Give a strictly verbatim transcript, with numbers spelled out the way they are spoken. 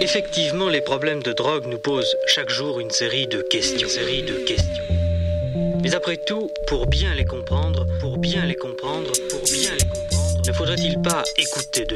Effectivement, les problèmes de drogue nous posent chaque jour une série de questions. Une série de questions. Mais après tout, pour bien les comprendre, pour bien les comprendre, pour bien les comprendre, ne faudrait-il pas écouter de